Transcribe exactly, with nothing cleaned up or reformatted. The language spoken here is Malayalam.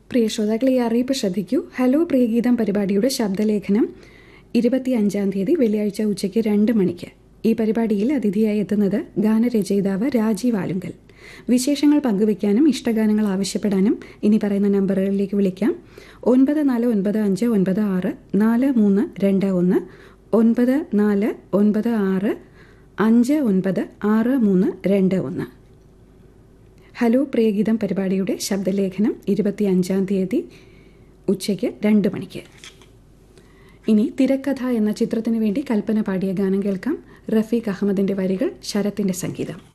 പ്രിയ ശ്രോതാക്കളെ, ഈ അറിയിപ്പ് ശ്രദ്ധിക്കൂ. ഹലോ പ്രിയഗീതം പരിപാടിയുടെ ശബ്ദലേഖനം ഇരുപത്തി അഞ്ചാം തീയതി വെള്ളിയാഴ്ച ഉച്ചയ്ക്ക് രണ്ട് മണിക്ക്. ഈ പരിപാടിയിൽ അതിഥിയായി എത്തുന്നത് ഗാനരചയിതാവ് രാജീവ് ആലുങ്കൽ. വിശേഷങ്ങൾ പങ്കുവയ്ക്കാനും ഇഷ്ടഗാനങ്ങൾ ആവശ്യപ്പെടാനും ഇനി പറയുന്ന നമ്പറുകളിലേക്ക് വിളിക്കാം. ഒൻപത് നാല് ഒൻപത് അഞ്ച് ഒൻപത് ആറ് നാല് മൂന്ന് രണ്ട് ഒന്ന്, ഒൻപത് നാല് ഒൻപത് ആറ് അഞ്ച് ഒൻപത് ആറ് മൂന്ന് രണ്ട് ഒന്ന്. ഹലോ പ്രിയഗീതം പരിപാടിയുടെ ശബ്ദലേഖനം ഇരുപത്തി അഞ്ചാം തീയതി ഉച്ചയ്ക്ക് രണ്ട് മണിക്ക്. ഇനി തിരക്കഥ എന്ന ചിത്രത്തിന് വേണ്ടി കൽപ്പന പാടിയ ഗാനം കേൾക്കാം. റഫീഖ് അഹമ്മദിന്റെ വരികൾ, ശരത്തിന്റെ സംഗീതം.